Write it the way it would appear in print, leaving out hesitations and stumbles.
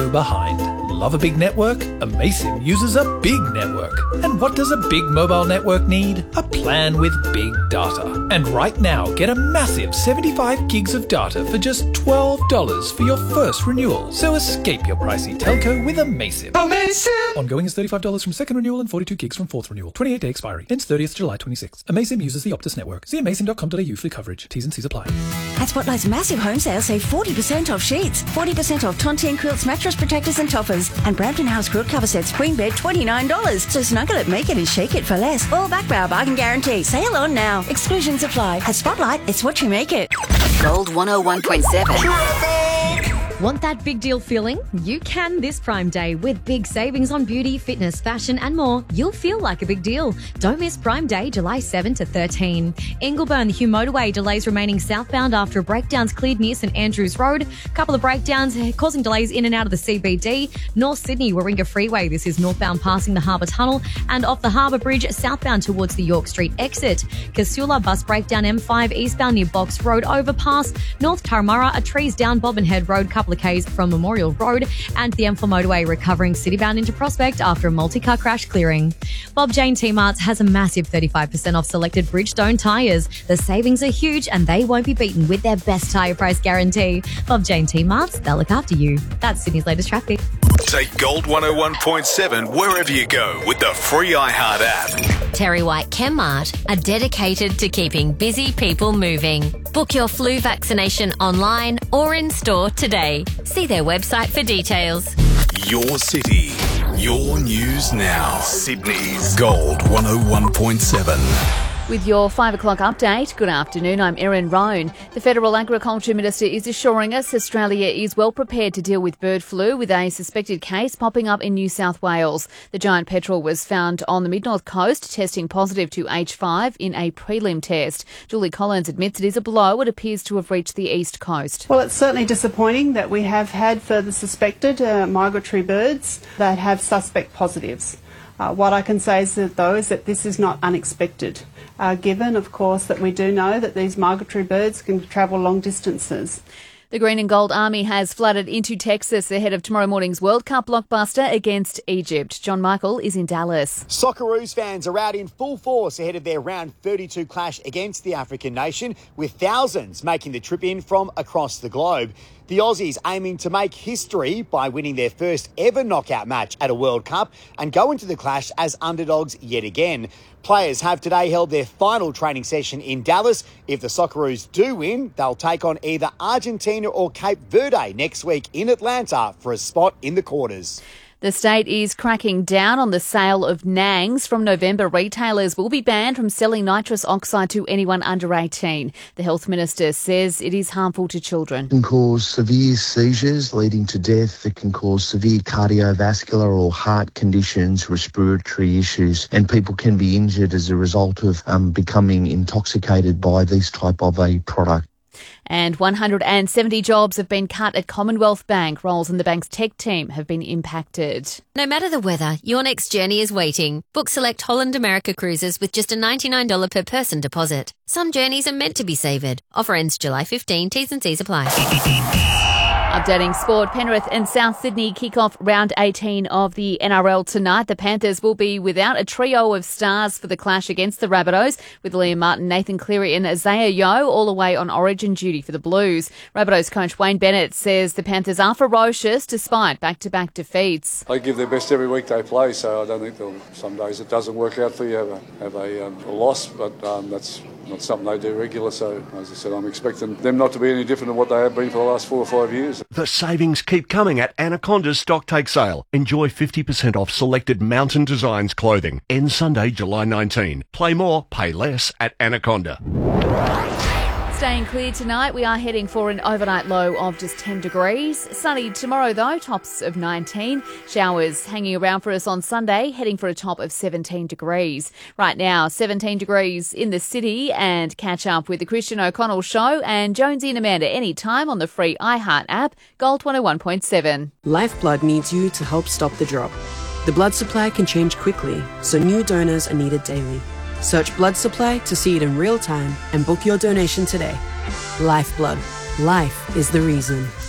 telco behind. Love a big network? Amaysim uses a big network. And what does a big mobile network need? A plan with big data. And right now, get a massive 75 gigs of data for just $12 for your first renewal. So escape your pricey telco with Amaysim. Amaysim! Ongoing is $35 from second renewal and 42 gigs from fourth renewal. 28-day expiry. Ends 30th July 26. Amaysim uses the Optus network. See amaysim.com.au for coverage. T's and C's apply. At Spotlight's massive home sale, save 40% off sheets, 40% off Tontine quilts, mattress protectors and toppers, and Brampton House quilt cover sets queen bed $29. So snuggle it, make it and shake it for less. All back by our bargain guarantee. Sale on now. Exclusions apply. At Spotlight, it's what you make it. Gold 101.7. Want that big deal feeling? You can this Prime Day with big savings on beauty, fitness, fashion and more. You'll feel like a big deal. Don't miss Prime Day, July 7 to 13. Ingleburn, the Hume Motorway delays remaining southbound after breakdowns cleared near St Andrews Road. Couple of breakdowns causing delays in and out of the CBD. North Sydney, Warringah Freeway. This is northbound passing the Harbour Tunnel and off the Harbour Bridge southbound towards the York Street exit. Casula bus breakdown M5 eastbound near Box Road overpass. North Turramurra, a trees down Bobbin Head Road, couple of Ks from Memorial Road, and the M4 motorway recovering citybound into Prospect after a multi-car crash clearing. Bob Jane T-Marts has a massive 35% off selected Bridgestone tyres. The savings are huge and they won't be beaten with their best tyre price guarantee. Bob Jane T-Marts, they'll look after you. That's Sydney's latest traffic. Take Gold 101.7 wherever you go with the free iHeart app. Terry White Chemmart are dedicated to keeping busy people moving. Book your flu vaccination online or in store today. See their website for details. Your city, your news now. Sydney's Gold 101.7. With your 5 o'clock update, good afternoon, I'm Erin Roan. The Federal Agriculture Minister is assuring us Australia is well prepared to deal with bird flu with a suspected case popping up in New South Wales. The giant petrel was found on the mid-north coast, testing positive to H5 in a prelim test. Julie Collins admits it is a blow. It appears to have reached the east coast. Well, it's certainly disappointing that we have had further suspected migratory birds that have suspect positives. What I can say is that this is not unexpected, given, of course, that we do know that these migratory birds can travel long distances. The Green and Gold Army has flooded into Texas ahead of tomorrow morning's World Cup blockbuster against Egypt. John Michael is in Dallas. Socceroos fans are out in full force ahead of their round 32 clash against the African nation, with thousands making the trip in from across the globe. The Aussies aiming to make history by winning their first ever knockout match at a World Cup and go into the clash as underdogs yet again. Players have today held their final training session in Dallas. If the Socceroos do win, they'll take on either Argentina or Cape Verde next week in Atlanta for a spot in the quarters. The state is cracking down on the sale of Nangs. From November, retailers will be banned from selling nitrous oxide to anyone under 18. The Health Minister says it is harmful to children. It can cause severe seizures leading to death. It can cause severe cardiovascular or heart conditions, respiratory issues, and people can be injured as a result of becoming intoxicated by this type of a product. And 170 jobs have been cut at Commonwealth Bank. Roles in the bank's tech team have been impacted. No matter the weather, your next journey is waiting. Book select Holland America cruises with just a $99 per person deposit. Some journeys are meant to be savoured. Offer ends July 15. T's and C's apply. Updating sport, Penrith and South Sydney kick off round 18 of the NRL tonight. The Panthers will be without a trio of stars for the clash against the Rabbitohs, with Liam Martin, Nathan Cleary and Isaiah Yeo all away on origin duty for the Blues. Rabbitohs coach Wayne Bennett says the Panthers are ferocious despite back-to-back defeats. They give their best every week they play, so I don't think some days it doesn't work out for you, have a loss, but that's not something they do regular. So, as I said, I'm expecting them not to be any different than what they have been for the last 4 or 5 years. The savings keep coming at Anaconda's Stocktake Sale. Enjoy 50% off selected Mountain Designs clothing. Ends Sunday, July 19. Play more, pay less at Anaconda. Staying clear tonight, we are heading for an overnight low of just 10 degrees. Sunny tomorrow though, tops of 19. Showers hanging around for us on Sunday, heading for a top of 17 degrees. Right now, 17 degrees in the city, and catch up with the Christian O'Connell Show and Jonesy and Amanda anytime on the free iHeart app, Gold 101.7. Lifeblood needs you to help stop the drop. The blood supply can change quickly, so new donors are needed daily. Search blood supply to see it in real time and book your donation today. Lifeblood. Life is the reason.